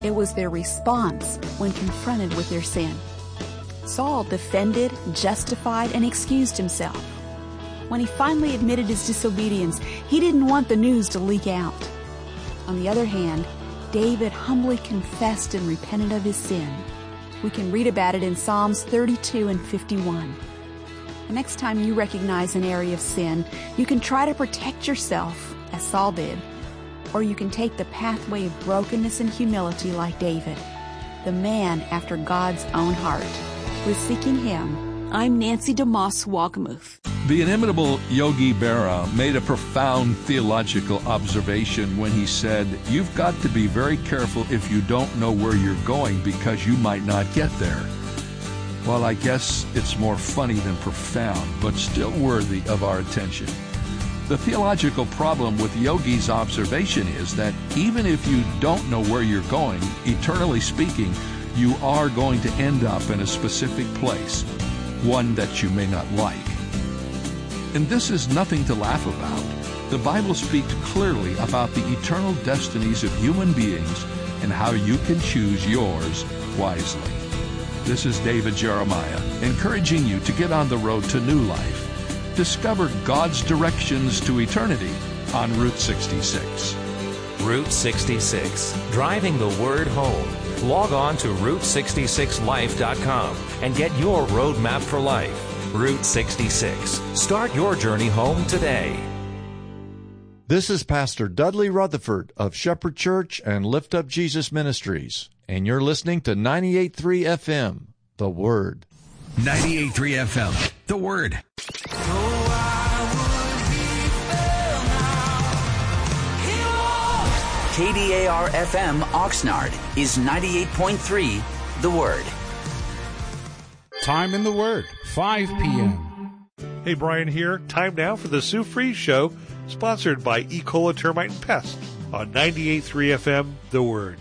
It was their response when confronted with their sin. Saul defended, justified, and excused himself. When he finally admitted his disobedience, he didn't want the news to leak out. On the other hand, David humbly confessed and repented of his sin. We can read about it in Psalms 32 and 51. The next time you recognize an area of sin, you can try to protect yourself, as Saul did, or you can take the pathway of brokenness and humility like David, the man after God's own heart. With Seeking Him, I'm Nancy DeMoss Wolgemuth. The inimitable Yogi Berra made a profound theological observation when he said, "You've got to be very careful if you don't know where you're going because you might not get there." Well, I guess it's more funny than profound, but still worthy of our attention. The theological problem with Yogi's observation is that even if you don't know where you're going, eternally speaking, you are going to end up in a specific place, one that you may not like. And this is nothing to laugh about. The Bible speaks clearly about the eternal destinies of human beings and how you can choose yours wisely. This is David Jeremiah, encouraging you to get on the road to new life. Discover God's directions to eternity on Route 66. Route 66, driving the word home. Log on to Route66Life.com and get your roadmap for life. Route 66. Start your journey home today. This is Pastor Dudley Rutherford of Shepherd Church and Lift Up Jesus Ministries, and you're listening to 98.3 FM, The Word. 98.3 FM, The Word. KDAR-FM Oxnard is 98.3 The Word. Time in the Word, 5 p.m. Hey, Brian here. Time now for the Sue Fries Show, sponsored by E. coli Termite and Pest on 98.3 FM The Word.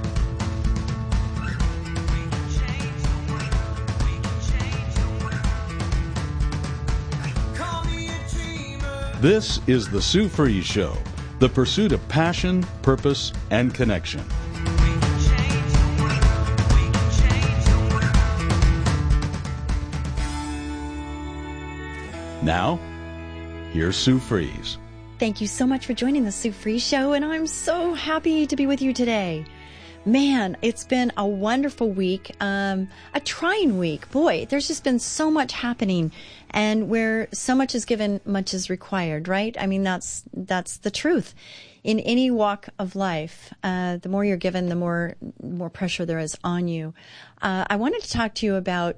This is the Sue Fries Show, the pursuit of passion, purpose, and connection. Now, here's Sue Fries. Thank you so much for joining the Sue Fries Show, and I'm so happy to be with you today. Man, it's been a wonderful week, a trying week. Boy, there's just been so much happening, and where so much is given, much is required, right? I mean, that's the truth. In any walk of life, the more you're given, the more pressure there is on you. I wanted to talk to you about,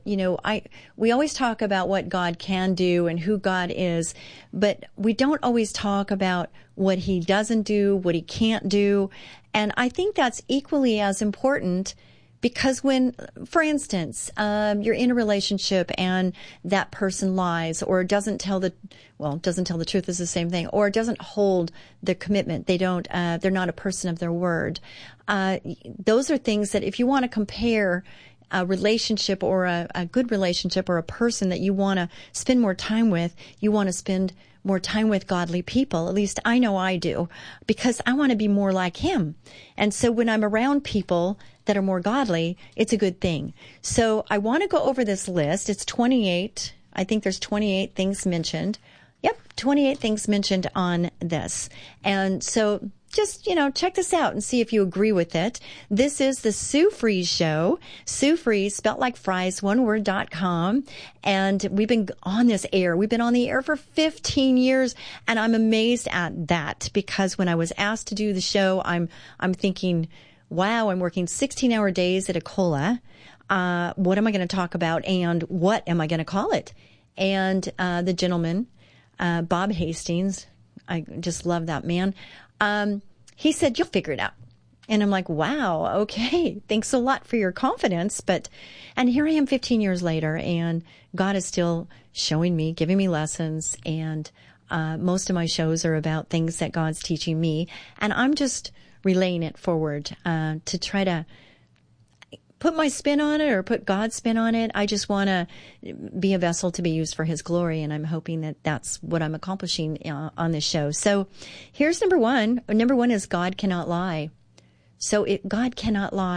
we always talk about what God can do and who God is, but we don't always talk about what He doesn't do, what He can't do. And I think that's equally as important, because when, for instance, you're in a relationship and that person lies or doesn't tell the truth is the same thing, or doesn't hold the commitment. They're not a person of their word. Those are things that if you want to compare a relationship or a good relationship or a person that you want to spend more time with, you want to spend more time with godly people. At least I know I do, because I want to be more like Him. And so when I'm around people that are more godly, it's a good thing. So I want to go over this list. It's 28. I think there's 28 things mentioned. Yep, 28 things mentioned on this. And so just, check this out and see if you agree with it. This is the Sue Fries Show. Sue Fries, spelt like fries, oneword.com. And we've been on this air. We've been on the air for 15 years. And I'm amazed at that, because when I was asked to do the show, I'm thinking, wow, I'm working 16-hour days at a cola. What am I going to talk about? And what am I going to call it? And the gentleman, Bob Hastings, I just love that man. He said, you'll figure it out. And I'm like, wow, okay. Thanks a lot for your confidence. And here I am 15 years later, and God is still showing me, giving me lessons. And most of my shows are about things that God's teaching me. And I'm just relaying it forward to try to put my spin on it or put God's spin on it. I just want to be a vessel to be used for His glory, and I'm hoping that that's what I'm accomplishing on this show. So here's number one. Number one is God cannot lie. So God cannot lie.